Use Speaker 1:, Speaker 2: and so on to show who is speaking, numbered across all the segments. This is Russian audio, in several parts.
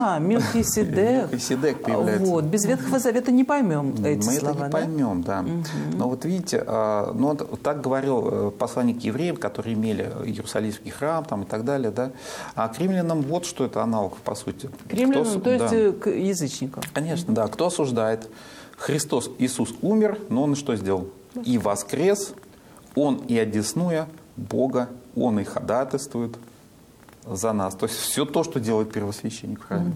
Speaker 1: Мелхиседек.
Speaker 2: Мелхиседек появляется.
Speaker 1: Вот. Без Ветхого Завета не поймем эти слова.
Speaker 2: Мы это не поймем, да. Но вот видите, так говорил посланник к евреям, которые имели Иерусалимский храм там, и так далее. Да? А к римлянам вот что это аналог, по сути.
Speaker 1: К римлянам, то есть к язычникам.
Speaker 2: Конечно, да. Кто осуждает? Христос, Иисус умер, но Он что сделал? И воскрес, Он и одесную Бога, Он и ходатайствует за нас. То есть все то, что делает первосвященник в храме.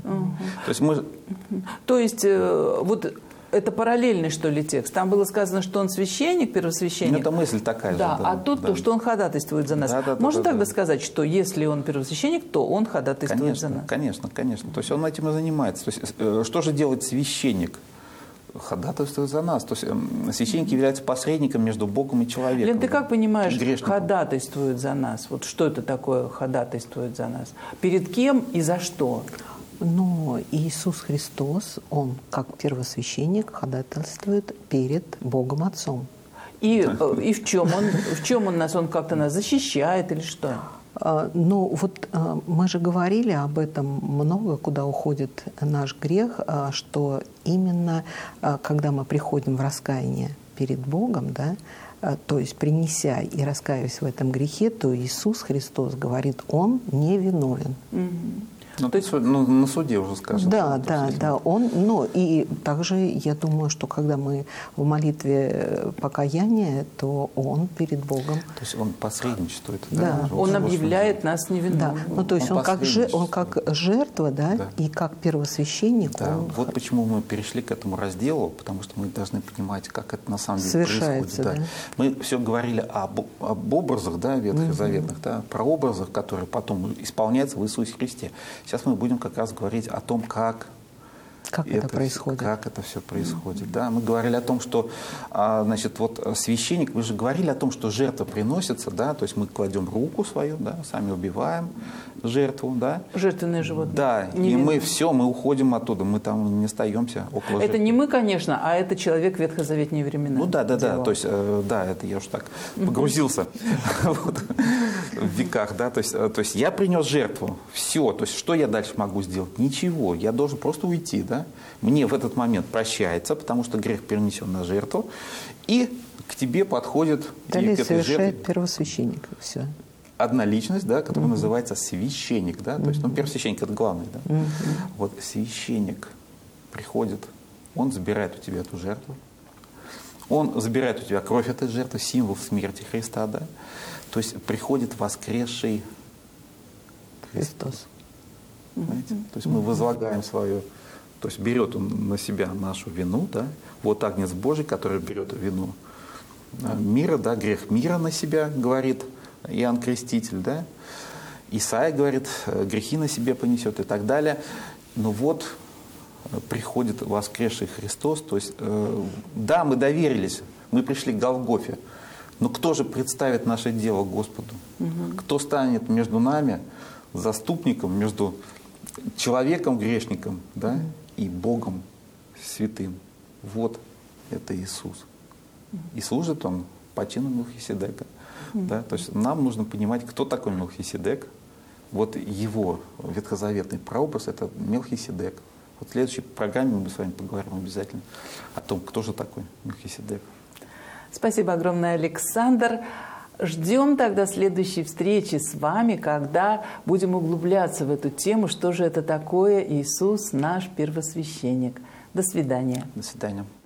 Speaker 1: То есть вот это параллельный, что ли, текст? Там было сказано, что он священник, первосвященник.
Speaker 2: Это мысль такая же. Да,
Speaker 1: а тут то, что он ходатайствует за нас. Можно тогда сказать, что если он первосвященник, то он ходатайствует за нас?
Speaker 2: Конечно. То есть он этим и занимается. То есть что же делает священник? Ходатайствует за нас. То есть священник является посредником между Богом и человеком.
Speaker 1: Лен, ты как понимаешь, ходатайствует за нас? Вот что это такое ходатайствует за нас? Перед кем и за что?
Speaker 3: Но Иисус Христос, Он, как первосвященник, ходатайствует перед Богом Отцом.
Speaker 1: И в чем он нас? Он как-то нас защищает или что?
Speaker 3: Ну, вот мы же говорили об этом много, куда уходит наш грех, что именно когда мы приходим в раскаяние перед Богом, да, то есть принеся и раскаиваясь в этом грехе, то Иисус Христос говорит, Он не виновен.
Speaker 2: Ну, то есть на суде уже скажем.
Speaker 3: Да. И также я думаю, что когда мы в молитве покаяния, то Он перед Богом.
Speaker 2: То есть Он посредничествует.
Speaker 3: Да.
Speaker 1: Он объявляет нас невиновными.
Speaker 3: Да. Ну, то есть он как жертва, да, и как первосвященник.
Speaker 2: Да. Вот почему мы перешли к этому разделу, потому что мы должны понимать, как это на самом деле происходит. Да. Мы все говорили об образах, да, ветхозаветных, да, про образах, которые потом исполняются в Иисусе Христе. Сейчас мы будем как раз говорить о том, как это происходит. Как это все происходит. Да? Мы говорили о том, что священник, вы же говорили о том, что жертва приносится, да? То есть мы кладем руку свою, да? Сами убиваем жертву. Да?
Speaker 1: Жертвенное животное.
Speaker 2: Да, и мы уходим оттуда, мы там не остаемся около жертвы.
Speaker 1: Это не мы, конечно, а это человек ветхозаветние времена.
Speaker 2: Ну да, то есть, это я уж так погрузился в веках, да, то есть я принес жертву, все, то есть что я дальше могу сделать? Ничего, я должен просто уйти, да. Мне в этот момент прощается, потому что грех перенесен на жертву, и к тебе подходит...
Speaker 3: Далее совершает первосвященник, все.
Speaker 2: Одна личность, да, которая называется священник, да, то есть, первосвященник это главный, да. Вот священник приходит, он забирает у тебя эту жертву, он забирает у тебя кровь этой жертвы, символ смерти Христа, да, то есть приходит воскресший
Speaker 3: Христос.
Speaker 2: Понимаете? То есть мы возлагаем свою, то есть берет он на себя нашу вину, да, вот Агнец Божий, который берет вину мира, да, грех мира на себя, говорит Иоанн Креститель, да, Исаия говорит, грехи на себе понесет и так далее. Но вот приходит воскресший Христос, то есть, да, мы доверились, мы пришли к Голгофе, но кто же представит наше дело Господу? Кто станет между нами заступником, между человеком грешником, да, и Богом святым? Вот это Иисус. И служит Он по чину Мелхиседека. Да? То есть нам нужно понимать, кто такой Мелхиседек. Вот его ветхозаветный прообраз – это Мелхиседек. Вот в следующей программе мы с вами поговорим обязательно о том, кто же такой Мелхиседек.
Speaker 1: Спасибо огромное, Александр. Ждем тогда следующей встречи с вами, когда будем углубляться в эту тему, что же это такое Иисус, наш первосвященник. До свидания.
Speaker 2: До свидания.